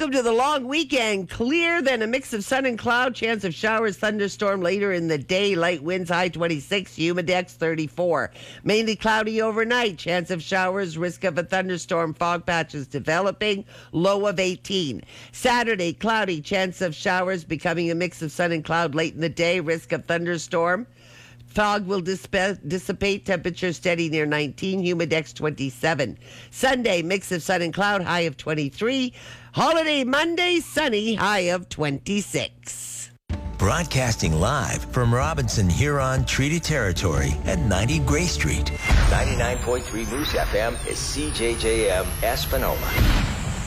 Welcome to the long weekend. Clear, then a mix of sun and cloud. Chance of showers, thunderstorm later in the day. Light winds, high 26. Humidex, 34. Mainly cloudy overnight. Chance of showers, risk of a thunderstorm. Fog patches developing. Low of 18. Saturday, cloudy. Chance of showers, becoming a mix of sun and cloud late in the day. Risk of thunderstorm. Fog will dissipate. Temperature steady near 19. Humidex 27. Sunday, mix of sun and cloud. High of 23. Holiday Monday, sunny. High of 26. Broadcasting live from Robinson Huron Treaty Territory at 90 Gray Street. 99.3 Moose FM is CJJM Espanola.